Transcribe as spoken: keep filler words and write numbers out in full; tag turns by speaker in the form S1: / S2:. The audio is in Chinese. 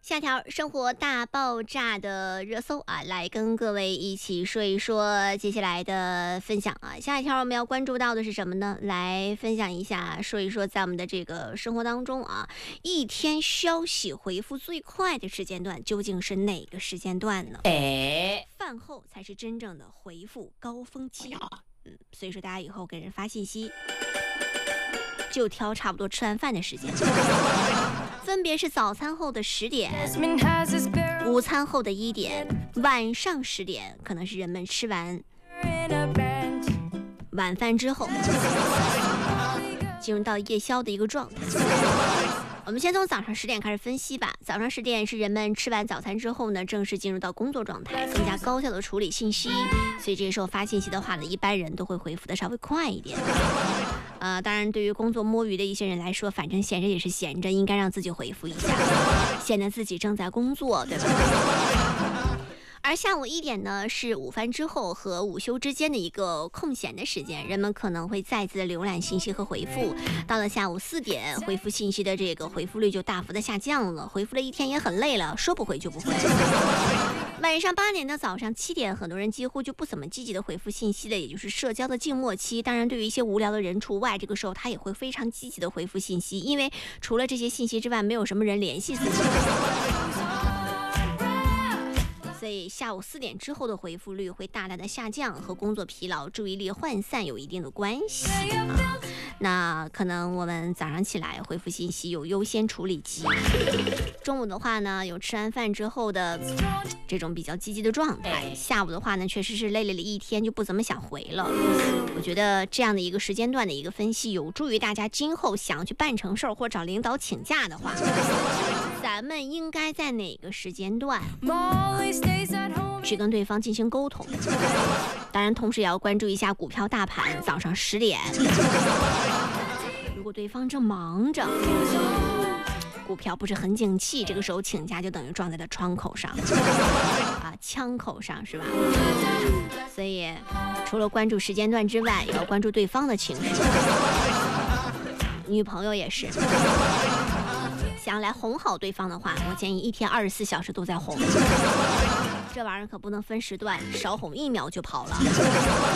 S1: 下条生活大爆炸的热搜啊，来跟各位一起说一说接下来的分享啊。下一条我们要关注到的是什么呢？来分享一下，说一说在我们的这个生活当中啊，一天消息回复最快的时间段究竟是哪个时间段呢？哎，饭后才是真正的回复高峰期。嗯，所以说大家以后给人发信息，就挑差不多吃完饭的时间。分别是早餐后的十点，午餐后的一点，晚上十点，可能是人们吃完晚饭之后进入到夜宵的一个状态。我们先从早上十点开始分析吧。早上十点是人们吃完早餐之后呢，正式进入到工作状态，更加高效的处理信息，所以这个时候发信息的话呢，一般人都会回复的稍微快一点。呃，当然对于工作摸鱼的一些人来说，反正闲着也是闲着，应该让自己回复一下，显得自己正在工作，对吧？而下午一点呢，是午饭之后和午休之间的一个空闲的时间，人们可能会再次的浏览信息和回复。到了下午四点，回复信息的这个回复率就大幅的下降了，回复了一天也很累了，说不回就不回。晚上八点到早上七点，很多人几乎就不怎么积极的回复信息了，也就是社交的静默期。当然对于一些无聊的人除外，这个时候他也会非常积极的回复信息，因为除了这些信息之外，没有什么人联系自己。所以下午四点之后的回复率会大大的下降，和工作疲劳、注意力涣散有一定的关系啊。那可能我们早上起来回复信息有优先处理机，中午的话呢有吃完饭之后的这种比较积极的状态，下午的话呢确实是累了一天就不怎么想回了。我觉得这样的一个时间段的一个分析，有助于大家今后想要去办成事儿或找领导请假的话，咱们应该在哪个时间段去跟对方进行沟通。当然同时也要关注一下股票大盘，早上十点如果对方正忙着，股票不是很景气，这个时候请假就等于撞在了窗口上啊，枪口上是吧？所以除了关注时间段之外，也要关注对方的情绪。女朋友也是，想要来哄好对方的话，我建议一天二十四小时都在哄，这玩意儿可不能分时段，少哄一秒就跑了。